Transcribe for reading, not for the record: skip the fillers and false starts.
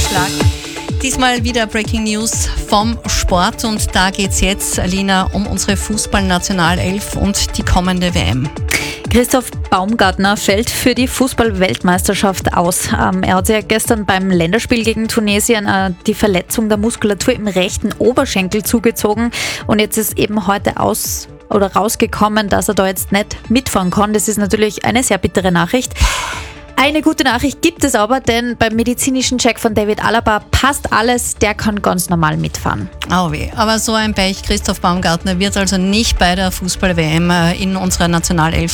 Schlag. Diesmal wieder Breaking News vom Sport und da geht's jetzt, Alina, um unsere Fußballnationalelf und die kommende WM. Christoph Baumgartner fällt für die Fußball-Weltmeisterschaft aus. Er hat sich ja gestern beim Länderspiel gegen Tunesien die Verletzung der Muskulatur im rechten Oberschenkel zugezogen und jetzt ist eben heute rausgekommen, dass er da jetzt nicht mitfahren kann. Das ist natürlich eine sehr bittere Nachricht. Eine gute Nachricht gibt es aber, denn beim medizinischen Check von David Alaba passt alles, der kann ganz normal mitfahren. Oh weh, aber so ein Pech. Christoph Baumgartner wird also nicht bei der Fußball-WM in unserer Nationalelf